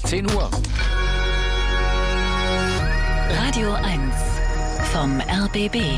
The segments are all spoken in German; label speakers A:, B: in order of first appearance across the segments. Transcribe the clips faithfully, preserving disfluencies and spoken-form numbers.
A: zehn Uhr.
B: Radio eins vom R B B.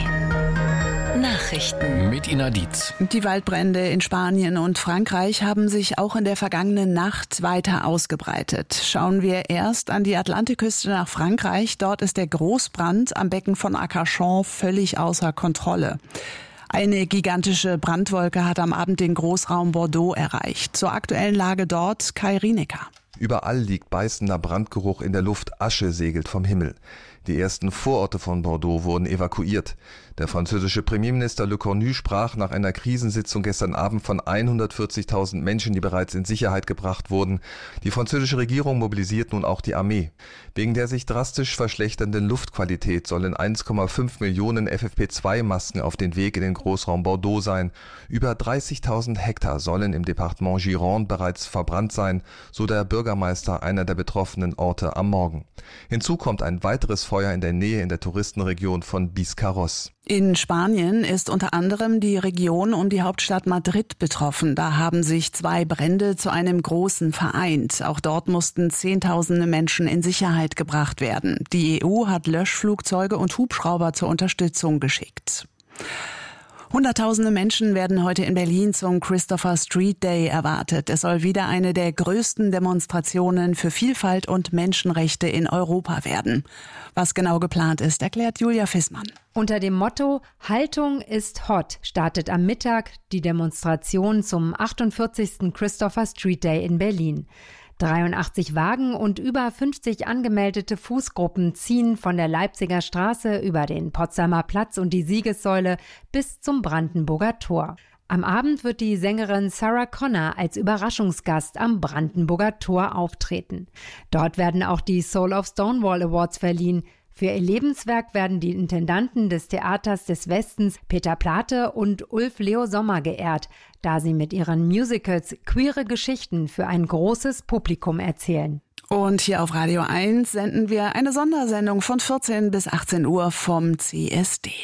B: Nachrichten
A: mit Ina Dietz.
C: Die Waldbrände in Spanien und Frankreich haben sich auch in der vergangenen Nacht weiter ausgebreitet. Schauen wir erst an die Atlantikküste nach Frankreich. Dort ist der Großbrand am Becken von Arcachon völlig außer Kontrolle. Eine gigantische Brandwolke hat am Abend den Großraum Bordeaux erreicht. Zur aktuellen Lage dort Kai Rienecker.
D: Überall liegt beißender Brandgeruch in der Luft, Asche segelt vom Himmel. Die ersten Vororte von Bordeaux wurden evakuiert. Der französische Premierminister Le Cornu sprach nach einer Krisensitzung gestern Abend von hundertvierzigtausend Menschen, die bereits in Sicherheit gebracht wurden. Die französische Regierung mobilisiert nun auch die Armee. Wegen der sich drastisch verschlechternden Luftqualität sollen eins Komma fünf Millionen F F P zwei Masken auf den Weg in den Großraum Bordeaux sein. Über dreißigtausend Hektar sollen im Departement Gironde bereits verbrannt sein, so der Bürgermeister einer der betroffenen Orte am Morgen. Hinzu kommt ein weiteres Feuer in der Nähe in der Touristenregion von Biscarrosse.
C: In Spanien ist unter anderem die Region um die Hauptstadt Madrid betroffen. Da haben sich zwei Brände zu einem großen vereint. Auch dort mussten Zehntausende Menschen in Sicherheit gebracht werden. Die E U hat Löschflugzeuge und Hubschrauber zur Unterstützung geschickt. Hunderttausende Menschen werden heute in Berlin zum Christopher Street Day erwartet. Es soll wieder eine der größten Demonstrationen für Vielfalt und Menschenrechte in Europa werden. Was genau geplant ist, erklärt Julia Fissmann.
E: Unter dem Motto Haltung ist hot startet am Mittag die Demonstration zum achtundvierzigsten Christopher Street Day in Berlin. dreiundachtzig Wagen und über fünfzig angemeldete Fußgruppen ziehen von der Leipziger Straße über den Potsdamer Platz und die Siegessäule bis zum Brandenburger Tor. Am Abend wird die Sängerin Sarah Connor als Überraschungsgast am Brandenburger Tor auftreten. Dort werden auch die Soul of Stonewall Awards verliehen. Für ihr Lebenswerk werden die Intendanten des Theaters des Westens Peter Plate und Ulf Leo Sommer geehrt, da sie mit ihren Musicals queere Geschichten für ein großes Publikum erzählen.
C: Und hier auf Radio eins senden wir eine Sondersendung von vierzehn bis achtzehn Uhr vom C S D.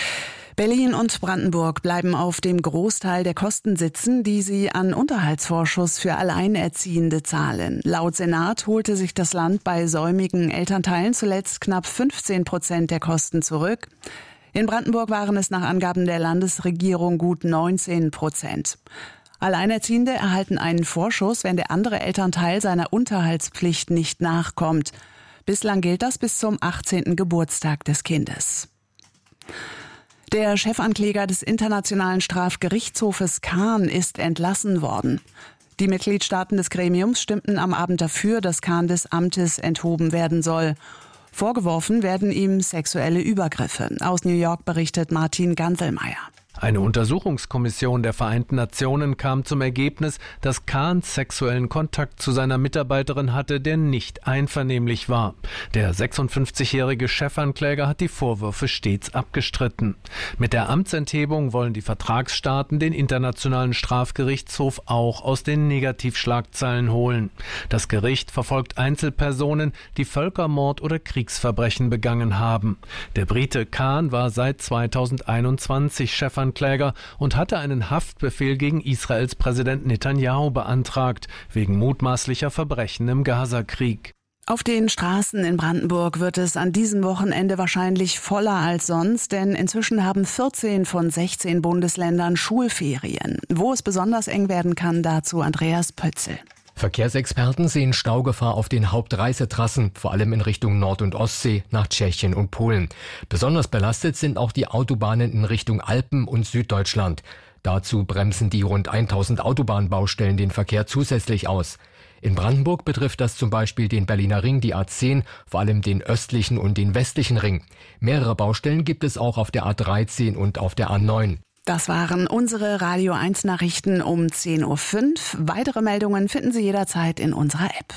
C: Berlin und Brandenburg bleiben auf dem Großteil der Kosten sitzen, die sie an Unterhaltsvorschuss für Alleinerziehende zahlen. Laut Senat holte sich das Land bei säumigen Elternteilen zuletzt knapp fünfzehn Prozent der Kosten zurück. In Brandenburg waren es nach Angaben der Landesregierung gut neunzehn Prozent. Alleinerziehende erhalten einen Vorschuss, wenn der andere Elternteil seiner Unterhaltspflicht nicht nachkommt. Bislang gilt das bis zum achtzehnten Geburtstag des Kindes. Der Chefankläger des Internationalen Strafgerichtshofes Khan ist entlassen worden. Die Mitgliedstaaten des Gremiums stimmten am Abend dafür, dass Khan des Amtes enthoben werden soll. Vorgeworfen werden ihm sexuelle Übergriffe. Aus New York berichtet Martin Ganselmeier.
F: Eine Untersuchungskommission der Vereinten Nationen kam zum Ergebnis, dass Khan sexuellen Kontakt zu seiner Mitarbeiterin hatte, der nicht einvernehmlich war. Der sechsundfünfzigjährige Chefankläger hat die Vorwürfe stets abgestritten. Mit der Amtsenthebung wollen die Vertragsstaaten den Internationalen Strafgerichtshof auch aus den Negativschlagzeilen holen. Das Gericht verfolgt Einzelpersonen, die Völkermord oder Kriegsverbrechen begangen haben. Der Brite Khan war seit zweitausendeinundzwanzig Chefankläger und hatte einen Haftbefehl gegen Israels Präsident Netanyahu beantragt, wegen mutmaßlicher Verbrechen im Gazakrieg.
C: Auf den Straßen in Brandenburg wird es an diesem Wochenende wahrscheinlich voller als sonst, denn inzwischen haben vierzehn von sechzehn Bundesländern Schulferien. Wo es besonders eng werden kann, dazu Andreas Pötzl.
G: Verkehrsexperten sehen Staugefahr auf den Hauptreisetrassen, vor allem in Richtung Nord- und Ostsee, nach Tschechien und Polen. Besonders belastet sind auch die Autobahnen in Richtung Alpen und Süddeutschland. Dazu bremsen die rund tausend Autobahnbaustellen den Verkehr zusätzlich aus. In Brandenburg betrifft das zum Beispiel den Berliner Ring, die A zehn, vor allem den östlichen und den westlichen Ring. Mehrere Baustellen gibt es auch auf der A dreizehn und auf der A neun.
C: Das waren unsere Radio eins Nachrichten um zehn Uhr fünf. Weitere Meldungen finden Sie jederzeit in unserer App.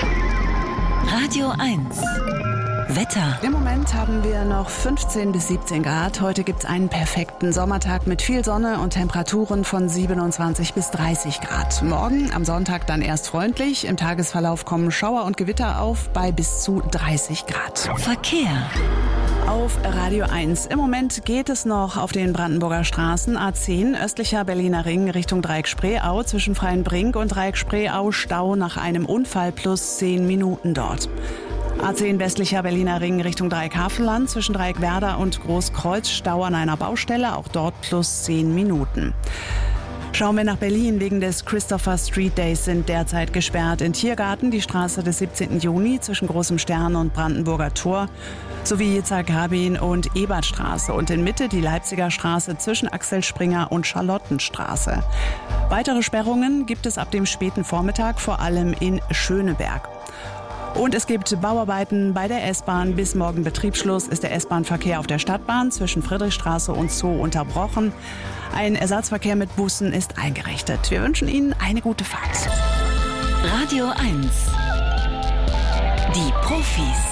B: Radio eins Wetter.
C: Im Moment haben wir noch fünfzehn bis siebzehn Grad. Heute gibt es einen perfekten Sommertag mit viel Sonne und Temperaturen von siebenundzwanzig bis dreißig Grad. Morgen am Sonntag dann erst freundlich. Im Tagesverlauf kommen Schauer und Gewitter auf bei bis zu dreißig Grad.
B: Verkehr.
C: Auf Radio eins. Im Moment geht es noch auf den Brandenburger Straßen. A zehn, östlicher Berliner Ring Richtung Dreieck-Spreeau, zwischen Freienbrink und Dreieck-Spreeau Stau nach einem Unfall plus zehn Minuten dort. A zehn, westlicher Berliner Ring Richtung Dreieck-Havelland, zwischen Dreieck-Werder und Großkreuz Stau an einer Baustelle, auch dort plus zehn Minuten. Schauen wir nach Berlin. Wegen des Christopher Street Days sind derzeit gesperrt in Tiergarten die Straße des siebzehnten Juni zwischen Großem Stern und Brandenburger Tor sowie Yitzhak Rabin und Ebertstraße und in Mitte die Leipziger Straße zwischen Axel Springer und Charlottenstraße. Weitere Sperrungen gibt es ab dem späten Vormittag, vor allem in Schöneberg. Und es gibt Bauarbeiten bei der S-Bahn. Bis morgen Betriebsschluss ist der S-Bahn-Verkehr auf der Stadtbahn zwischen Friedrichstraße und Zoo unterbrochen. Ein Ersatzverkehr mit Bussen ist eingerichtet. Wir wünschen Ihnen eine gute Fahrt.
B: Radio eins. Die Profis.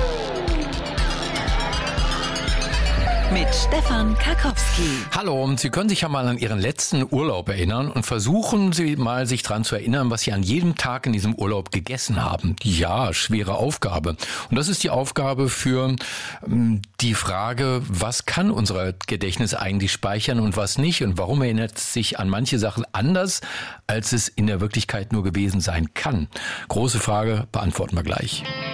B: Mit Stefan Karkowski.
A: Hallo, Sie können sich ja mal an Ihren letzten Urlaub erinnern und versuchen Sie mal, sich daran zu erinnern, was Sie an jedem Tag in diesem Urlaub gegessen haben. Ja, schwere Aufgabe. Und das ist die Aufgabe für ähm, die Frage, was kann unser Gedächtnis eigentlich speichern und was nicht? Und warum erinnert es sich an manche Sachen anders, als es in der Wirklichkeit nur gewesen sein kann? Große Frage, beantworten wir gleich.